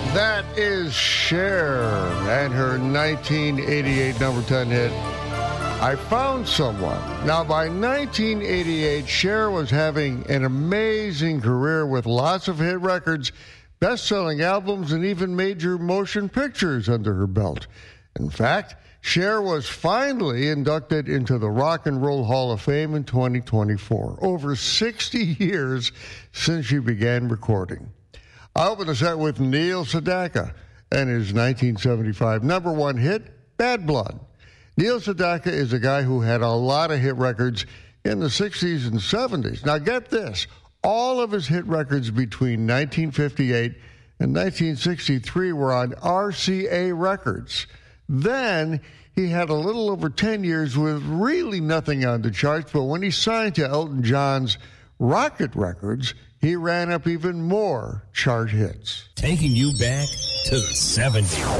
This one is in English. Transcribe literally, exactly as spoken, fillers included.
That is Cher and her nineteen eighty-eight number ten hit, I Found Someone. Now, by nineteen eighty-eight, Cher was having an amazing career with lots of hit records, best-selling albums, and even major motion pictures under her belt. In fact, Cher was finally inducted into the Rock and Roll Hall of Fame in twenty twenty-four, over sixty years since she began recording. I open the set with Neil Sedaka and his nineteen seventy-five number one hit, Bad Blood. Neil Sedaka is a guy who had a lot of hit records in the sixties and seventies. Now get this, all of his hit records between nineteen fifty-eight and nineteen sixty-three were on R C A Records. Then he had a little over ten years with really nothing on the charts, but when he signed to Elton John's Rocket Records, he ran up even more chart hits. Taking you back to the seventies.